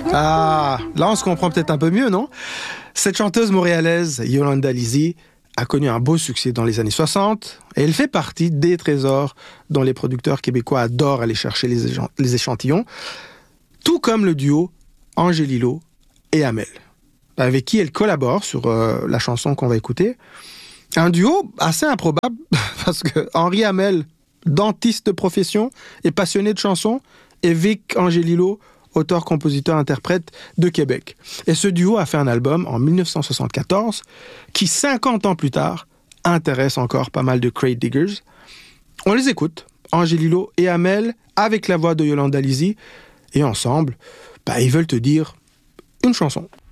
Ah, là on se comprend peut-être un peu mieux, non? Cette chanteuse montréalaise, Yolanda Lizzie, a connu un beau succès dans les années 60 et elle fait partie des trésors dont les producteurs québécois adorent aller chercher les échantillons, tout comme le duo Angelilo et Amel, avec qui elle collabore sur la chanson qu'on va écouter. Un duo assez improbable, parce que Henri Hamel, dentiste de profession et passionné de chansons, et Vic Angelilo, auteur, compositeur, interprète de Québec. Et ce duo a fait un album en 1974 qui, 50 ans plus tard, intéresse encore pas mal de crate diggers. On les écoute, Angelilo et Hamel, avec la voix de Yolanda Lizzie, et ensemble, ils veulent te dire une chanson.